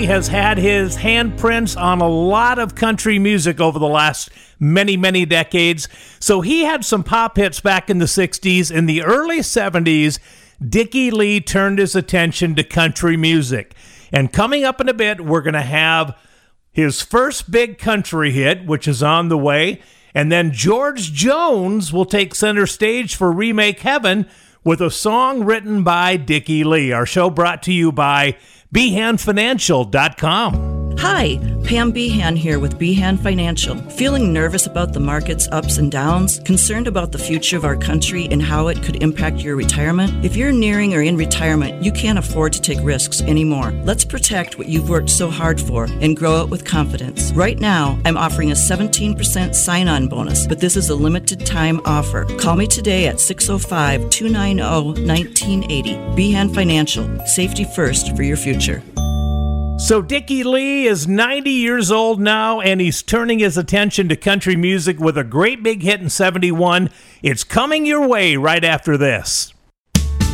has had his handprints on a lot of country music over the last many, many decades. So he had some pop hits back in the 60s. In the early 70s, Dickie Lee turned his attention to country music. And coming up in a bit, we're going to have his first big country hit, which is on the way. And then George Jones will take center stage for Remake Heaven with a song written by Dickie Lee. Our show brought to you by BehanFinancial.com. Hi, Pam Behan here with Behan Financial. Feeling nervous about the market's ups and downs? Concerned about the future of our country and how it could impact your retirement? If you're nearing or in retirement, you can't afford to take risks anymore. Let's protect what you've worked so hard for and grow it with confidence. Right now, I'm offering a 17% sign-on bonus, but this is a limited time offer. Call me today at 605-290-1980. Behan Financial. Safety first for your future. So Dickie Lee is 90 years old now, and he's turning his attention to country music with a great big hit in 71. It's coming your way right after this.